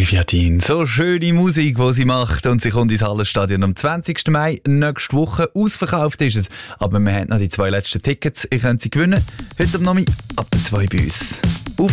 Olivia Dean, so schöne Musik, die sie macht, und sie kommt ins Hallenstadion am 20. Mai. Nächste Woche ausverkauft ist es, aber wir haben noch die 2 letzten Tickets. Ihr könnt sie gewinnen. Heute am Nachmittag ab 2 bei uns.